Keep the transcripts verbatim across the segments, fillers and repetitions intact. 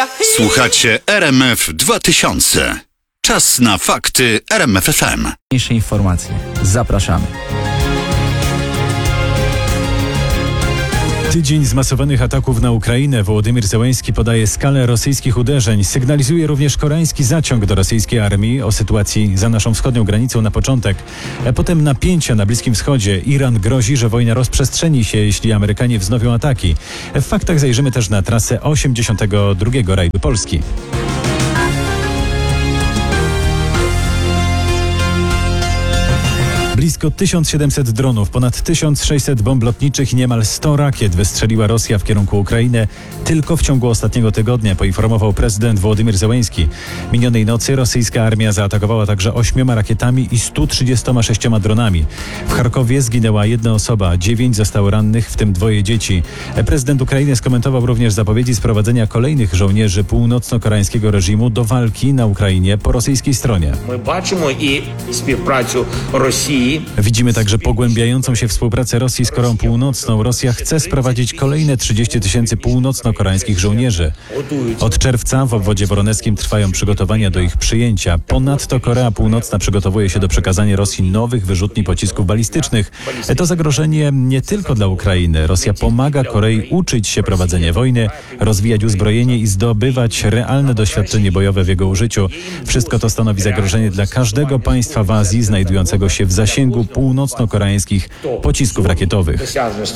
Słuchacie R M F dwa tysiące. Czas na fakty R M F F M. Mniejsze informacje. Zapraszamy. Tydzień zmasowanych ataków na Ukrainę. Wołodymyr Zełenski podaje skalę rosyjskich uderzeń. Sygnalizuje również koreański zaciąg do rosyjskiej armii. O sytuacji za naszą wschodnią granicą na początek. Potem napięcia na Bliskim Wschodzie. Iran grozi, że wojna rozprzestrzeni się, jeśli Amerykanie wznowią ataki. W faktach zajrzymy też na trasę osiemdziesiątego drugiego rajdu Polski. Blisko tysiąc siedemset dronów, ponad tysiąc sześćset bomb lotniczych i niemal sto rakiet wystrzeliła Rosja w kierunku Ukrainy tylko w ciągu ostatniego tygodnia, poinformował prezydent Wołodymyr Zełenski. Minionej nocy rosyjska armia zaatakowała także ośmioma rakietami i stu trzydziestoma sześcioma dronami. W Charkowie zginęła jedna osoba, dziewięć zostało rannych, w tym dwoje dzieci. Prezydent Ukrainy skomentował również zapowiedzi sprowadzenia kolejnych żołnierzy północno-koreańskiego reżimu do walki na Ukrainie po rosyjskiej stronie. My bачимо i współpracę Rosji. Widzimy także pogłębiającą się współpracę Rosji z Koreą Północną. Rosja chce sprowadzić kolejne trzydzieści tysięcy północno-koreańskich żołnierzy. Od czerwca w obwodzie woronezkim trwają przygotowania do ich przyjęcia. Ponadto Korea Północna przygotowuje się do przekazania Rosji nowych wyrzutni pocisków balistycznych. To zagrożenie nie tylko dla Ukrainy. Rosja pomaga Korei uczyć się prowadzenia wojny, rozwijać uzbrojenie i zdobywać realne doświadczenie bojowe w jego użyciu. Wszystko to stanowi zagrożenie dla każdego państwa w Azji znajdującego się w zasięgu północno-koreańskich pocisków rakietowych.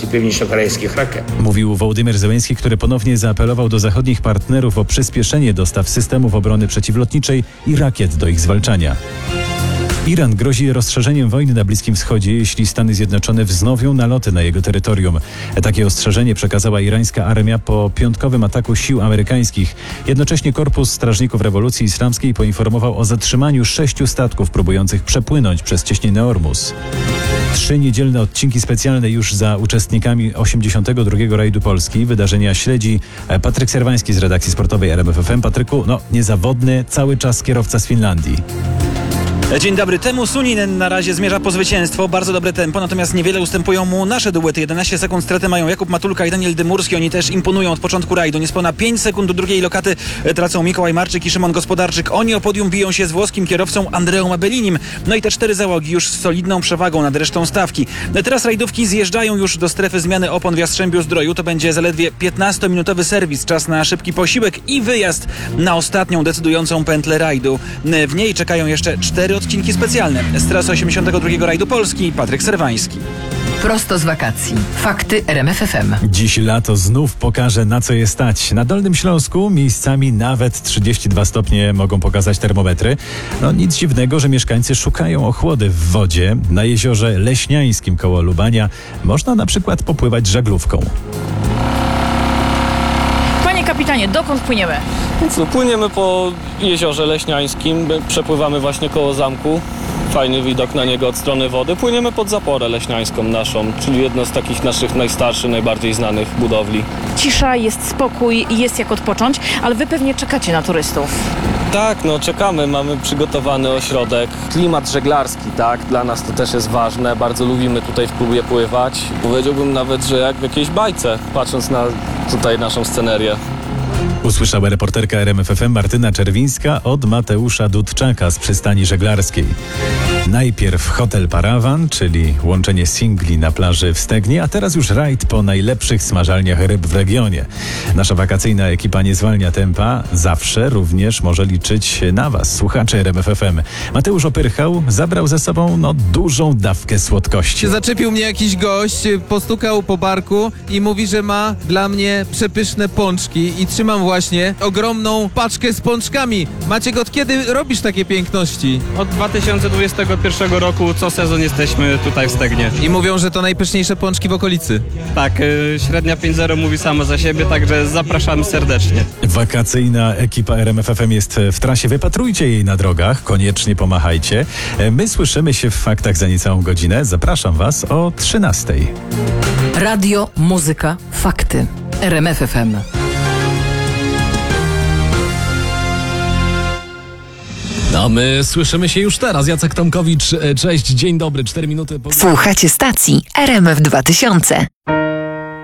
Mówił Wołodymyr Zełenski, który ponownie zaapelował do zachodnich partnerów o przyspieszenie dostaw systemów obrony przeciwlotniczej i rakiet do ich zwalczania. Iran grozi rozszerzeniem wojny na Bliskim Wschodzie, jeśli Stany Zjednoczone wznowią naloty na jego terytorium. Takie ostrzeżenie przekazała irańska armia po piątkowym ataku sił amerykańskich. Jednocześnie Korpus Strażników Rewolucji Islamskiej poinformował o zatrzymaniu sześciu statków próbujących przepłynąć przez cieśninę Ormus. Trzy niedzielne odcinki specjalne już za uczestnikami osiemdziesiątego drugiego rajdu Polski. Wydarzenia śledzi Patryk Serwański z redakcji sportowej R M F F M. Patryku, no niezawodny, cały czas kierowca z Finlandii. Dzień dobry. Temu Suninen na razie zmierza po zwycięstwo. Bardzo dobre tempo, natomiast niewiele ustępują mu nasze duety. jedenaście sekund straty mają Jakub Matulka i Daniel Dymurski. Oni też imponują od początku rajdu. Niespełna pięć sekund do drugiej lokaty tracą Mikołaj Marczyk i Szymon Gospodarczyk. Oni o podium biją się z włoskim kierowcą Andreą Abelinim. No i te cztery załogi już z solidną przewagą nad resztą stawki. Teraz rajdówki zjeżdżają już do strefy zmiany opon w Jastrzębiu-Zdroju. To będzie zaledwie piętnastominutowy serwis. Czas na szybki posiłek i wyjazd na ostatnią decydującą pętlę rajdu. W niej czekają jeszcze cztery odcinki specjalne. Z trasy osiemdziesiątego drugiego rajdu Polski Patryk Serwański. Prosto z wakacji. Fakty R M F F M. Dziś lato znów pokaże, na co je stać. Na Dolnym Śląsku miejscami nawet trzydzieści dwa stopnie mogą pokazać termometry. No nic dziwnego, że mieszkańcy szukają ochłody w wodzie. Na jeziorze Leśniańskim koło Lubania można na przykład popływać żaglówką. Panie kapitanie, dokąd płyniemy? No, płyniemy po jeziorze Leśniańskim, przepływamy właśnie koło zamku. Fajny widok na niego od strony wody. Płyniemy pod zaporę leśniańską naszą, czyli jedno z takich naszych najstarszych, najbardziej znanych budowli. Cisza, jest spokój, jest jak odpocząć, ale wy pewnie czekacie na turystów. Tak, no czekamy, mamy przygotowany ośrodek. Klimat żeglarski, tak, dla nas to też jest ważne. Bardzo lubimy tutaj w klubie pływać. Powiedziałbym nawet, że jak w jakiejś bajce, patrząc na tutaj naszą scenerię. Usłyszała reporterka R M F F M Martyna Czerwińska od Mateusza Dudczaka z przystani żeglarskiej. Najpierw hotel Parawan, czyli łączenie singli na plaży w Stegnie, a teraz już rajd po najlepszych smażalniach ryb w regionie. Nasza wakacyjna ekipa nie zwalnia tempa, zawsze również może liczyć na Was, słuchacze R M F F M. Mateusz Opyrchał zabrał ze sobą no dużą dawkę słodkości. Zaczepił mnie jakiś gość, postukał po barku i mówi, że ma dla mnie przepyszne pączki i trzymam właśnie ogromną paczkę z pączkami. Maciek, od kiedy robisz takie piękności? Od dwa tysiące dwudziestego pierwszego roku co sezon jesteśmy tutaj w Stegnie. I mówią, że to najpyszniejsze pączki w okolicy. Tak, yy, średnia pięć zero mówi sama za siebie, także zapraszamy serdecznie. Wakacyjna ekipa R M F F M jest w trasie. Wypatrujcie jej na drogach, koniecznie pomachajcie. My słyszymy się w faktach za niecałą godzinę. Zapraszam Was o trzynastej. Radio, muzyka, fakty. R M F F M. A my słyszymy się już teraz. Jacek Tomkowicz, cześć, dzień dobry, cztery minuty po... Słuchacie stacji R M F dwa tysiące.